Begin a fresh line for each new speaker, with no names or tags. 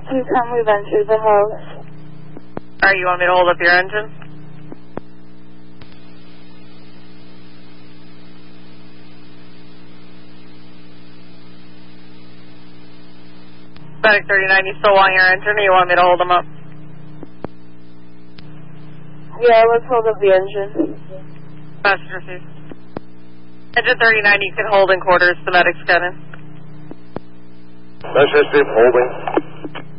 210, we've entered the house.
Alright, you want me to hold up your engine? Medic 39, you still want your engine, or you want me to hold them up?
Yeah, let's hold up the engine.
Passenger seat. Engine 39, you can hold in quarters. The medics get in.
Passenger seat holding.